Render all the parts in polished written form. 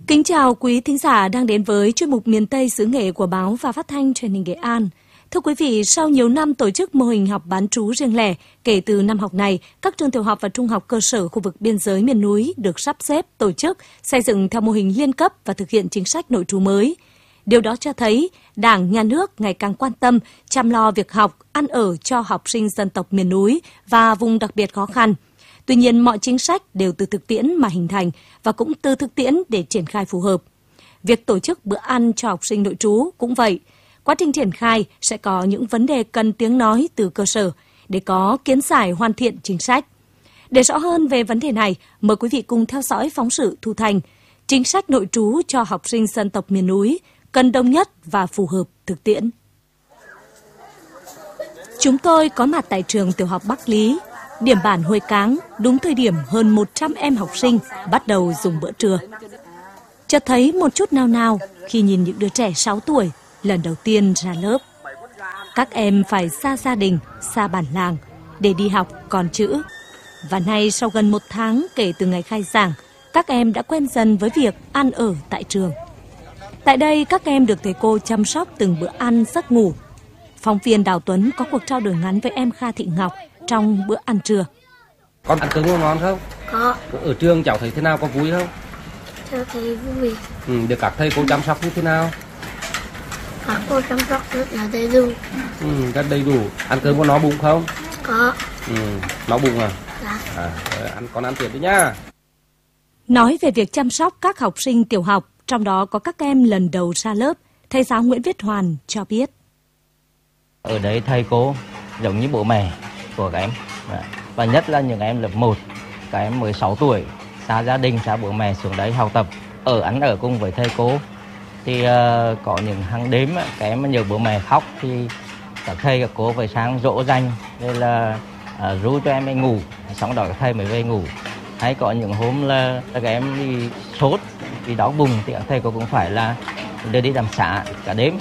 Kính chào quý thính giả đang đến với chuyên mục Miền Tây xứ Nghệ của báo và phát thanh truyền hình Nghệ An. Thưa quý vị, sau nhiều năm tổ chức mô hình học bán trú riêng lẻ, kể từ năm học này, các trường tiểu học và trung học cơ sở khu vực biên giới miền núi được sắp xếp, tổ chức, xây dựng theo mô hình liên cấp và thực hiện chính sách nội trú mới. Điều đó cho thấy Đảng, Nhà nước ngày càng quan tâm, chăm lo việc học, ăn ở cho học sinh dân tộc miền núi và vùng đặc biệt khó khăn. Tuy nhiên, mọi chính sách đều từ thực tiễn mà hình thành và cũng từ thực tiễn để triển khai phù hợp. Việc tổ chức bữa ăn cho học sinh nội trú cũng vậy. Quá trình triển khai sẽ có những vấn đề cần tiếng nói từ cơ sở để có kiến giải hoàn thiện chính sách. Để rõ hơn về vấn đề này, mời quý vị cùng theo dõi phóng sự Thu Thành. Chính sách nội trú cho học sinh dân tộc miền núi cần đồng nhất và phù hợp thực tiễn. Chúng tôi có mặt tại trường tiểu học Bắc Lý, điểm bản Huế Cáng, đúng thời điểm hơn 100 em học sinh bắt đầu dùng bữa trưa. Chợt thấy một chút nao nao khi nhìn những đứa trẻ 6 tuổi lần đầu tiên ra lớp. Các em phải xa gia đình, xa bản làng để đi học còn chữ. Và nay sau gần 1 tháng kể từ ngày khai giảng, các em đã quen dần với việc ăn ở tại trường. Tại đây các em được thầy cô chăm sóc từng bữa ăn, giấc ngủ. Phóng viên Đào Tuấn có cuộc trao đổi ngắn với em Kha Thị Ngọc trong bữa ăn trưa. Con ăn cơm ngon không? Có. Ở trường cháu thấy thế nào, có vui không? Cháu thấy vui. Được các thầy cô chăm sóc như thế nào? Các cô chăm sóc rất là đầy đủ. Rất đầy đủ. Ăn cơm có no bụng không? Có. No bụng à? Dạ. Con ăn tiếp đi nhá. Nói về việc chăm sóc các học sinh tiểu học, trong đó có các em lần đầu ra lớp, thầy giáo Nguyễn Viết Hoàn cho biết. Ở đấy thầy cô giống như bố mẹ của các em. Và nhất là những em lớp 1, các em mới 6 tuổi, xa gia đình, xa bố mẹ xuống đấy học tập, ăn ở cùng với thầy cô. Thì có những hàng đêm các em nhớ bố mẹ khóc thì các thầy các cô phải sang dỗ dành, đây là ru cho em đi ngủ, xong đó các thầy mới về ngủ. Hay có những hôm là các em đi sốt, đi đau bụng thì các thầy cô cũng phải là đưa đi tầm xá cả đêm.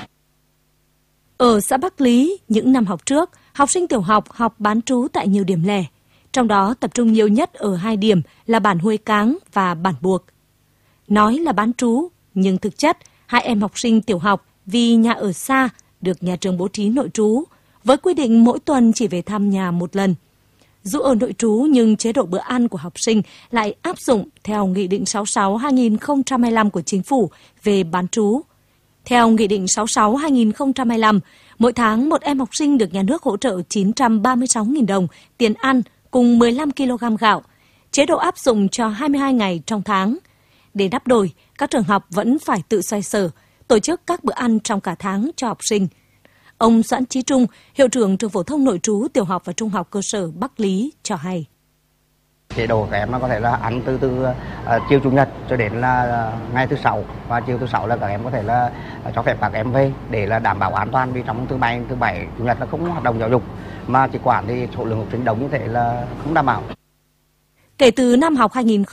Ở xã Bắc Lý, những năm học trước, học sinh tiểu học học bán trú tại nhiều điểm lẻ. Trong đó tập trung nhiều nhất ở 2 điểm là bản Huế Cáng và bản Buộc. Nói là bán trú, nhưng thực chất 2 em học sinh tiểu học vì nhà ở xa được nhà trường bố trí nội trú, với quy định mỗi tuần chỉ về thăm nhà 1 lần. Dù ở nội trú nhưng chế độ bữa ăn của học sinh lại áp dụng theo Nghị định 66/2025 của Chính phủ về bán trú. Theo Nghị định 66/2025, mỗi tháng một em học sinh được nhà nước hỗ trợ 936.000 đồng tiền ăn cùng 15 kg gạo, chế độ áp dụng cho 22 ngày trong tháng. Để đáp đổi, các trường học vẫn phải tự xoay sở, tổ chức các bữa ăn trong cả tháng cho học sinh. Ông Doãn Chí Trung, hiệu trưởng trường phổ thông nội trú tiểu học và trung học cơ sở Bắc Lý cho hay. Chế độ các em nó có thể là ăn từ chiều chủ nhật cho đến là ngày thứ Sáu, và chiều thứ Sáu là các em có thể là cho phép các em về để là đảm bảo an toàn, vì trong thứ bảy chủ nhật là không hoạt động giáo dục mà chỉ quản thì số lượng học sinh đông như thế là không đảm bảo. Kể từ năm học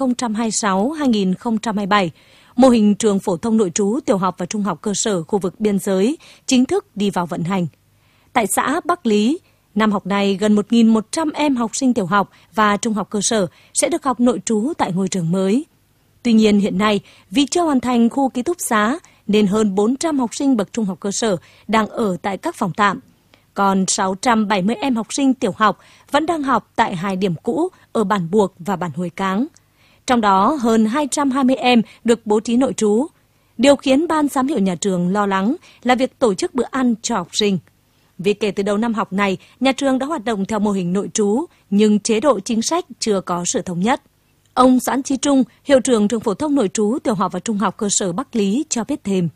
2026-2027, mô hình trường phổ thông nội trú tiểu học và trung học cơ sở khu vực biên giới chính thức đi vào vận hành. Tại xã Bắc Lý, năm học này gần 1.100 em học sinh tiểu học và trung học cơ sở sẽ được học nội trú tại ngôi trường mới. Tuy nhiên hiện nay, vì chưa hoàn thành khu ký túc xá nên hơn 400 học sinh bậc trung học cơ sở đang ở tại các phòng tạm. Còn 670 em học sinh tiểu học vẫn đang học tại 2 điểm cũ ở bản Buộc và bản Huế Cáng. Trong đó hơn 220 em được bố trí nội trú. Điều khiến ban giám hiệu nhà trường lo lắng là việc tổ chức bữa ăn cho học sinh. Vì kể từ đầu năm học này, nhà trường đã hoạt động theo mô hình nội trú, nhưng chế độ chính sách chưa có sự thống nhất. Ông Doãn Chí Trung, hiệu trưởng trường phổ thông nội trú tiểu học và trung học cơ sở Bắc Lý cho biết thêm.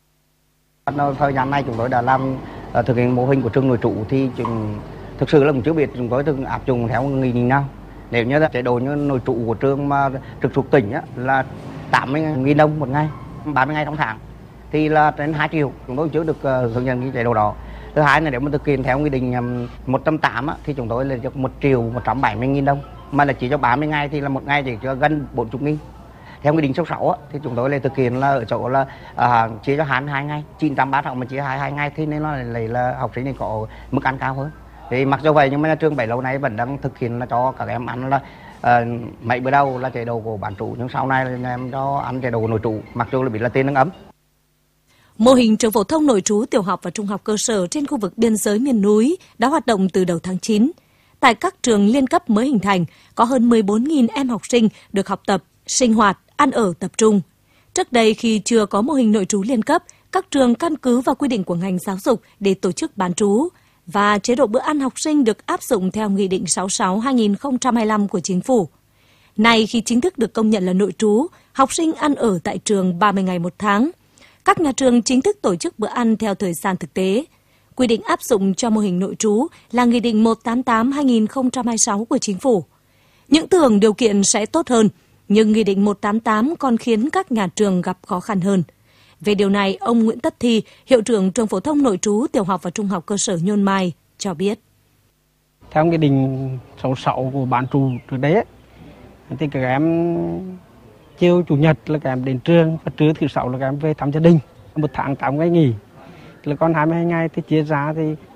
Thời gian này chúng tôi đã thực hiện mô hình của trường nội trú thì thực sự là cũng chưa biết chúng tôi từng áp dụng theo nghị định nào. Nếu như là chế độ như nội trú của trường mà trực thuộc tỉnh là 80.000 đồng một ngày, 30 ngày trong tháng thì là đến 2 triệu, chúng tôi chưa được hướng dẫn cái chế độ đó. Thứ hai là nếu mà thực hiện theo nghị định 180 thì chúng tôi là được 1.170.000 đồng, mà là chỉ cho 30 ngày thì là một ngày chỉ cho gần 40.000. Theo nghị định 66 thì chúng tôi lại thực hiện là ở chỗ là chia cho 22 ngày, 930 mà chia 22 ngày thì nên nó là học sinh thì có mức ăn cao hơn. Thì mặc dù vậy nhưng mà nhà trường bấy lâu nay vẫn đang thực hiện là cho các em ăn là mấy bữa đầu là chế độ của bán trú, nhưng sau này là em cho ăn chế độ nội trú, mặc dù là biết là tiền nâng ấm. Mô hình trường phổ thông nội trú tiểu học và trung học cơ sở trên khu vực biên giới miền núi đã hoạt động từ đầu tháng 9. Tại các trường liên cấp mới hình thành, có hơn 14.000 em học sinh được học tập, sinh hoạt, ăn ở tập trung. Trước đây khi chưa có mô hình nội trú liên cấp, các trường căn cứ vào quy định của ngành giáo dục để tổ chức bán trú và chế độ bữa ăn học sinh được áp dụng theo Nghị định 66/2025 của Chính phủ. Nay khi chính thức được công nhận là nội trú, học sinh ăn ở tại trường 30 ngày một tháng. Các nhà trường chính thức tổ chức bữa ăn theo thời gian thực tế. Quy định áp dụng cho mô hình nội trú là Nghị định 188/2026 của Chính phủ. Những tưởng điều kiện sẽ tốt hơn, nhưng Nghị định 188 còn khiến các nhà trường gặp khó khăn hơn. Về điều này, ông Nguyễn Tất Thi, hiệu trưởng trường phổ thông nội trú tiểu học và trung học cơ sở Nhôn Mai cho biết. Theo Nghị định 66 của bán trú trước đấy, thì các em chiều chủ nhật là các em đến trường và trưa thứ sáu là các em về thăm gia đình. 1 tháng 8 ngày nghỉ, là còn 22 ngày thì chia ra thì